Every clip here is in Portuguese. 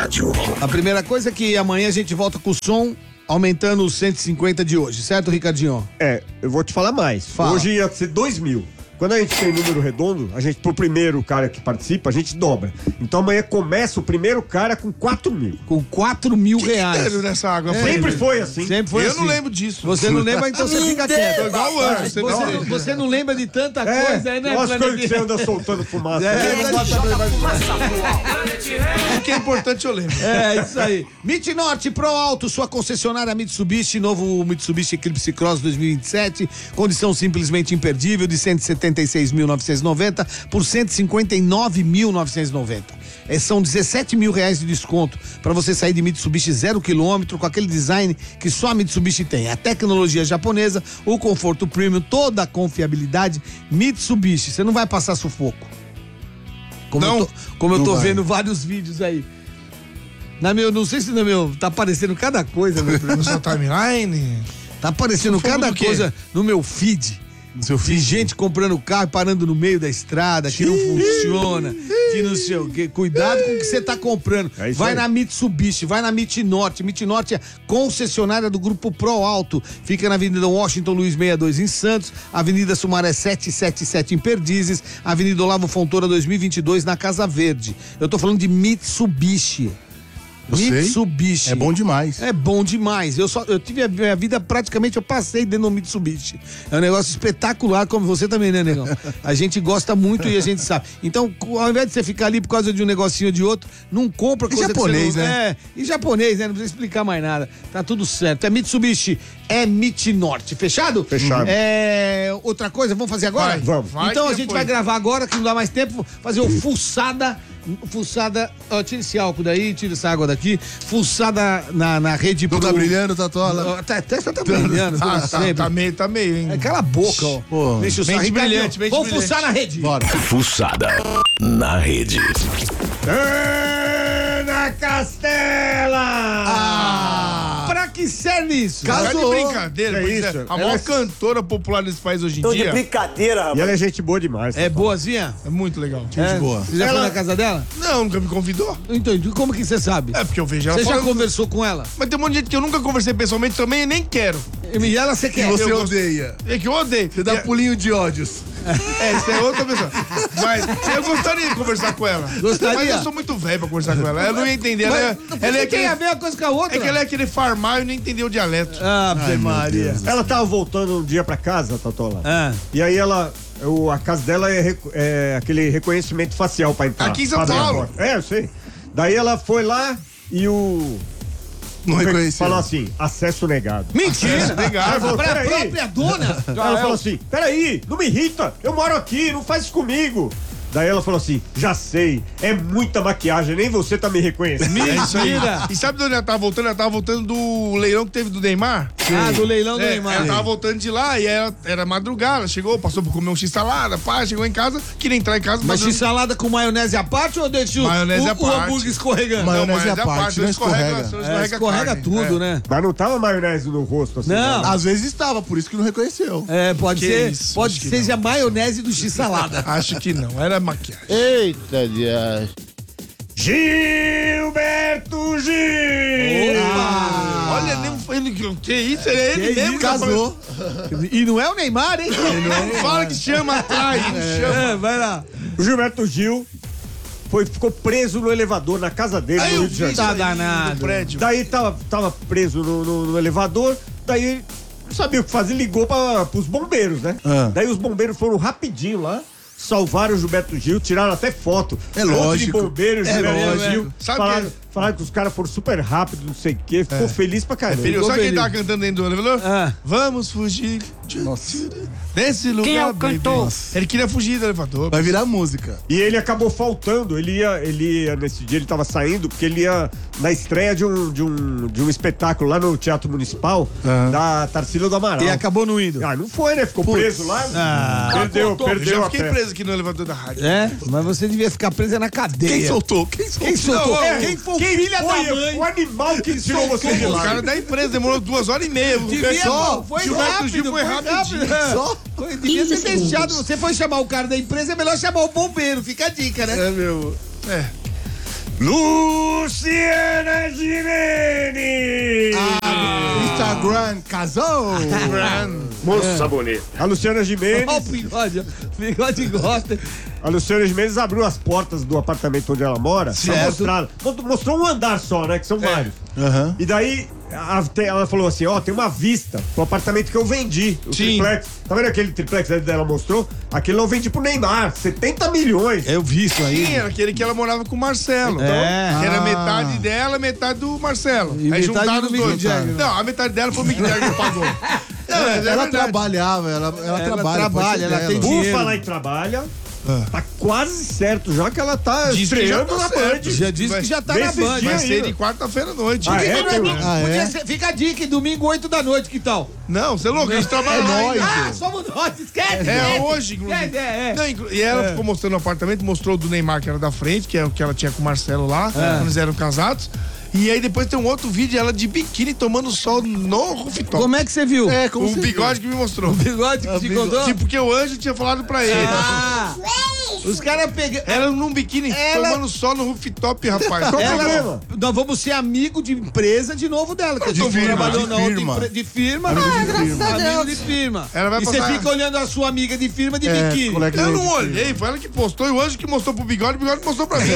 rádio. A primeira coisa é que amanhã a gente volta com o som aumentando os 150 de hoje, certo, Ricardinho? Eu vou te falar mais. Fala. Hoje ia ser 2.000. Quando a gente tem número redondo, a gente, pro primeiro cara que participa, a gente dobra. Então amanhã começa o primeiro cara com 4.000. Com 4.000 reais. Nessa água. Sempre foi assim. Sempre foi Eu assim. não lembro disso. Você não lembra, então você fica quieto. Tô igual o anjo. Você não lembra de tanta coisa aí, né? Umas coisas que você anda soltando fumaça. O que é importante eu lembro. É, isso aí. Mit Norte Pro Alto, sua concessionária Mitsubishi, novo Mitsubishi Eclipse Cross 2027, condição simplesmente imperdível de 176.990 por 159.990. São 17 mil reais de desconto para você sair de Mitsubishi 0 km com aquele design que só a Mitsubishi tem. A tecnologia japonesa, o conforto premium, toda a confiabilidade Mitsubishi. Você não vai passar sufoco. Como eu tô vendo vários vídeos aí. Não sei se tá aparecendo cada coisa, meu primo. No seu timeline? Tá aparecendo cada coisa no meu feed. De gente comprando carro e parando no meio da estrada, que não funciona, que não sei o quê. Cuidado com o que você tá comprando. Vai na Mitsubishi, vai na Mit Norte. Mit Norte é concessionária do Grupo Pro Alto. Fica na Avenida Washington Luiz 62 em Santos, Avenida Sumaré 777 em Perdizes, Avenida Olavo Fontoura 2022 na Casa Verde. Eu tô falando de Mitsubishi. Mitsubishi. É bom demais. É bom demais. Eu tive a minha vida praticamente, eu passei dentro do Mitsubishi. É um negócio espetacular, como você também, né, negão? A gente gosta muito e a gente sabe. Então, ao invés de você ficar ali por causa de um negocinho ou de outro, não compra coisa japonês, que você não... né? E japonês, né? Não precisa explicar mais nada. Tá tudo certo. É Mitsubishi, é Mit Norte. Fechado? Fechado. Outra coisa, vamos fazer agora? Vamos. Então a gente vai gravar agora, que não dá mais tempo, fazer o fuçada, ó, tira esse álcool daí, tira essa água daqui, fuçada na rede. Não tá brilhando, Tatola? Até tá brilhando, sempre. Tá meio, hein? Cala a boca, ó. Pô, Deixa eu sair. mente brilhante, mente Vamos brilhante. fuçar na rede. Bora. Fuçada na rede. Ana Castela! Pra que serve isso? Tá de Casou. brincadeira, É pois isso. A maior cantora popular desse país hoje em Tô de dia. brincadeira, E rapaz. ela é gente boa demais. É boazinha? É muito legal. É? boa. Você já foi na casa dela? Não, nunca me convidou. Então, como que você sabe? É porque eu vejo ela Você já falando. conversou com ela? Mas tem um monte de gente que eu nunca conversei pessoalmente também e nem quero. E ela você E quer? você Eu gosto- odeia. É que eu odeio. Você dá pulinho de ódios. Isso é outra pessoa. Mas eu gostaria de conversar com ela. Gostaria? Mas eu sou muito velho pra conversar com ela. Ela não ia entender. Ela ia Tem a querer, ver uma coisa com a outra? é que ela ia querer farmar e não entender o dialeto. Ave Maria. Ela tava voltando um dia pra casa, Tatola. Ah. E aí a casa dela é aquele reconhecimento facial pra entrar. Aqui em São pra abrir a Paulo. porta. Eu sei. Daí ela foi lá e Não reconheceu. falou assim, acesso negado. Mentira! Legal. Ela falou, Pra peraí. própria dona? Ela falou assim, peraí, não me irrita, eu moro aqui, não faz isso comigo. Daí ela falou assim, já sei, é muita maquiagem, nem você tá me reconhecendo. É isso aí. Mentira. E sabe de onde ela tava voltando? Ela tava voltando do leilão que teve do Neymar. Ah, do leilão do Neymar. Ela tava voltando de lá e ela era madrugada. Chegou, passou por comer um x-salada, pá, chegou em casa, queria entrar em casa. Mas x-salada com maionese à parte ou deixa Maionese à o parte. hambúrguer escorregando? Maionese à parte, não escorrega. Escorrega carne. tudo, né? Mas não tava maionese no rosto assim. Não. né? Às vezes estava, por isso que não reconheceu. É, pode Que ser. isso, Pode acho que ser seja a não. maionese do x-salada. Acho que não, era maquiagem. Eita, Dias. Gilberto Gil! Olha, nem ele que isso? É ele mesmo que tá Casou. E não é o Neymar, hein? falando. Fala que chama atrás, chama. É, vai lá. O Gilberto Gil ficou preso no elevador na casa dele Aí no eu Rio de vi Janeiro. isso Tá aí danado. no prédio. Daí tava preso no elevador, daí não sabia o que fazer, ligou pros bombeiros, né? Ah. Daí os bombeiros foram rapidinho lá, salvaram o Gilberto Gil, tiraram até foto. É Um monte lógico. de bombeiros, É Gilberto lógico. Gil. Sabe Falaram que os caras foram super rápido, não sei o quê. Ficou feliz pra caramba. Filho, Ficou sabe quem feliz. tava cantando dentro do elevador? Ah. Vamos fugir desse lugar. Quem é o baby. cantor? Ele queria fugir do elevador. Vai virar música. E ele acabou faltando, ele ia, nesse dia ele tava saindo, porque ele ia na estreia de um espetáculo lá no Teatro Municipal, da Tarsila do Amaral. E acabou não indo. Ah, não foi, né? Ficou preso lá. Eu Perdeu já a fiquei peça. preso aqui no elevador da rádio. É, mas você devia ficar presa na cadeia. Quem soltou? Quem soltou? Quem soltou? Não, Quem foi o filho da mãe? O animal que tirou você de O lá. cara da empresa demorou 2h30. Devia, Só. foi Gilberto rápido, Gil foi rapidinho. Só? Devia ter deixado, você foi chamar o cara da empresa, é melhor chamar o bombeiro, fica a dica, né? É. Luciano Luciana Gimenez! Instagram casou! Moça bonita. A Luciana Gimenez. Olha o bigode, o bigode gosta. A Luciana Gimenez abriu as portas do apartamento onde ela mora. Mostrou um andar só, né? Que são vários. Aham. E daí ela falou assim: ó, tem uma vista pro apartamento que eu vendi. O triplex. Tá vendo aquele triplex que ela mostrou? Aquele eu vendi pro Neymar, 70 milhões. Eu vi isso aí. Sim, era aquele que ela morava com o Marcelo. Então, que era metade dela, metade do Marcelo. E aí metade juntaram do os Mick dois. Jagger. Não, a metade dela foi o Mick Jagger que pagou. Ela trabalhava, ela trabalha, ela tem Por dinheiro. falar em trabalho, tá quase certo já que ela tá Diz que já estreando tá na certo. Band. Já disse que já tá na Desses Band. dias Vai ser de quarta-feira à noite. Ah, é? Podia ser, fica a dica, domingo 8 da noite, que tal? Não, você é louco, a gente trabalha lá. nóis. ainda. Somos nós, esquece! É hoje, inclusive. Não, e ela ficou mostrando o apartamento, mostrou o do Neymar, que era da frente, que é o que ela tinha com o Marcelo lá, quando eles eram casados. E aí depois tem um outro vídeo, ela de biquíni tomando sol no rooftop. Como é que você viu? como O bigode que me mostrou. O bigode que te contou? Tipo, porque o anjo tinha falado pra ele. Ah, os caras pegam... Ela num biquíni tomando sol no rooftop, rapaz. Nós vamos ser amigo de empresa de novo dela, que a gente firma, trabalhou de na outra firma. de firma. Graças a Deus. Amigo de firma. Ela vai e você passar- fica olhando a sua amiga de firma de biquíni. colega Eu de não olhei, foi ela que postou e o anjo que mostrou pro bigode, o bigode mostrou pra mim.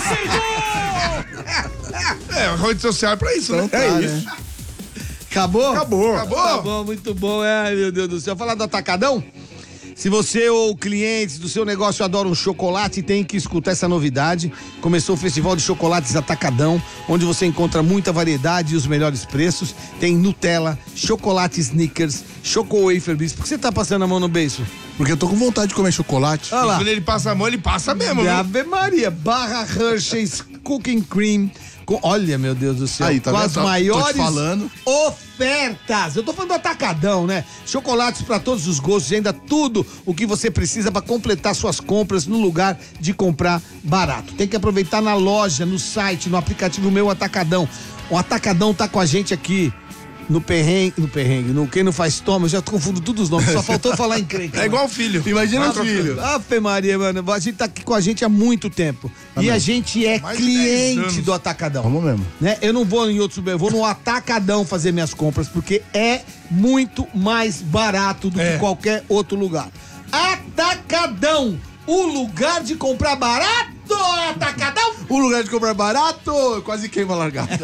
A rede social é pra isso, né? É isso. Acabou? Acabou. Tá bom, muito bom. Ai, meu Deus do céu. Falar do Atacadão? Se você ou clientes do seu negócio adoram chocolate, tem que escutar essa novidade. Começou o Festival de Chocolates Atacadão, onde você encontra muita variedade e os melhores preços. Tem Nutella, chocolate Snickers, Choco Wafer Bis. Por que você tá passando a mão no beiço? Porque eu tô com vontade de comer chocolate. Olha lá. Quando ele passa a mão, ele passa mesmo, viu? Ave Maria, barra Hershey's Cooking Cream. Olha, meu Deus do céu, Aí, tá com vendo? as Tô te maiores falando. ofertas. Eu tô falando do Atacadão, né? Chocolates pra todos os gostos e ainda tudo o que você precisa pra completar suas compras no lugar de comprar barato. Tem que aproveitar na loja, no site, no aplicativo Meu Atacadão. O Atacadão tá com a gente aqui. No perrengue, no Quem Não Faz Toma, eu já confundo todos os nomes, só faltou falar encrenca. É igual o filho. Imagina os filhos. Ave Maria, mano, a gente tá aqui com a gente há muito tempo. E a gente é Mais de 10 cliente anos. do Atacadão. Vamos mesmo. Né? Eu não vou em outros, eu vou no Atacadão fazer minhas compras, porque é muito mais barato do que qualquer outro lugar. Atacadão, o lugar de comprar barato, Atacadão. O lugar de comprar barato, quase queima a largada.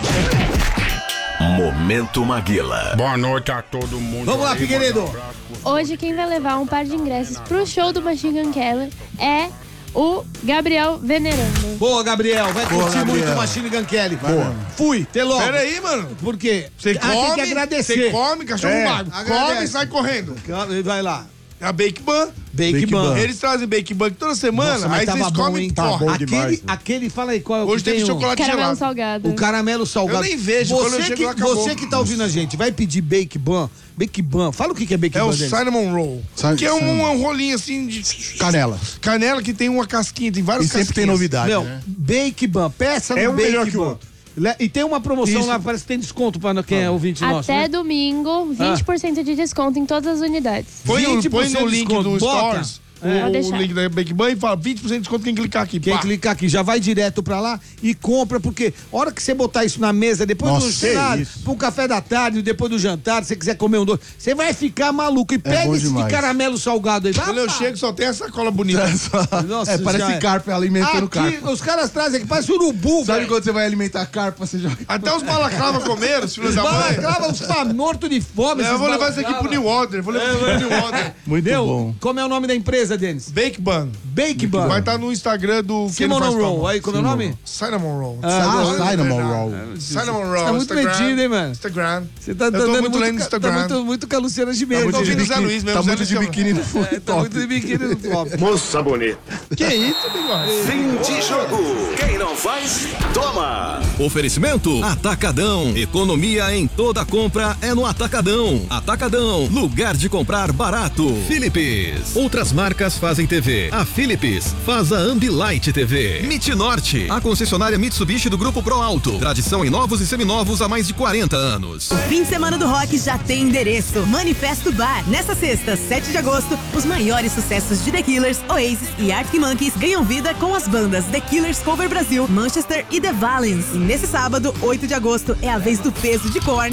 Momento Maguila. Boa noite a todo mundo. Vamos lá, aí, Figueiredo. manda um abraço pro- Hoje quem vai levar um par de ingressos pro show do Machine Gun Kelly é o Gabriel Venerando. Boa, Gabriel, vai curtir Gabriel. muito o Machine Gun Kelly. Fui, até logo. Pera aí, mano. Por quê? Você come, tem que agradecer. você come, cachorro magro. agradece. Come e sai correndo. Vai lá. A Bake Ban. Bake Ban. Eles trazem Bake Ban toda semana, Nossa, mas aí tava vocês bom, comem hein? e Tá porra. bom demais, Aquele, fala aí qual é o Hoje que teve tem chocolate Caramelo gelado. salgado. O caramelo salgado. Eu nem vejo, quando eu chego lá, acabou. Você que tá ouvindo a gente, vai pedir Bake Ban. Bake Ban. Fala o que é Bake É Ban, o Denis. cinnamon roll. Que é um rolinho assim de Canela. canela que tem uma casquinha, tem várias E sempre tem casquinhas. novidade, Não, né? Bake Ban. Peça É no um melhor Bake que o Ban. outro. E tem uma promoção Isso. lá, parece que tem desconto para quem é ouvinte nosso. Até Né? domingo, 20% de desconto em todas as unidades. Põe no 20% link desconto. do Bota. Stories. Pode O deixar. link da Bake Ban e fala 20% de desconto quem clicar aqui. Quem Pá. clicar aqui já vai direto pra lá e compra, porque a hora que você botar isso na mesa, depois Nossa, do jantar, isso. pro café da tarde, depois do jantar, se você quiser comer um doce, você vai ficar maluco. E pega bom esse de demais. caramelo salgado aí. Quando eu chego só tem essa cola bonita. Nossa, parece já carpa alimentando Aqui, carpa. os caras trazem aqui, parece urubu, Sabe velho. quando você vai alimentar carpa, você joga... Até os balaclava comeram, os filhos da mãe. Balaclava, os mortos de fome. Eu esses vou levar isso aqui balaclava. pro New Order. Vou levar isso aqui pro New Order. Muito Meu, bom. como é o nome da empresa, Denis? Bake Ban. Bake Ban. Vai estar no Instagram do Quem Não Cinnamon Faz Roll. Toma. Aí, como é o nome? Cinnamon Roll. Cinnamon Roll. Cinnamon Roll. Você tá muito Instagram. metido, hein, mano? Instagram. Você tá Eu tô andando muito lendo no Tá Instagram. muito com a Luciana Gimenez. Tá muito Tô de ouvindo Zé Luiz mesmo. Tá Zé muito Luiz de chama. biquíni no fundo. Tá muito de biquíni no top. Moça bonita. Que isso, bigode? Fim de jogo. Quem não faz, toma. Oferecimento Atacadão. Economia em toda compra é no Atacadão. Atacadão, lugar de comprar barato. Philips. Outras marcas fazem TV. A Philips faz a Ambilight TV. Norte, a concessionária Mitsubishi do Grupo Pro Alto. Tradição em novos e seminovos há mais de 40 anos. O fim de semana do rock já tem endereço. Manifesto Bar. Nessa sexta, 7 de agosto, os maiores sucessos de The Killers, Oasis e Arctic Monkeys ganham vida com as bandas The Killers Cover Brasil, Manchester e The Valens. E nesse sábado, 8 de agosto, é a vez do peso de corn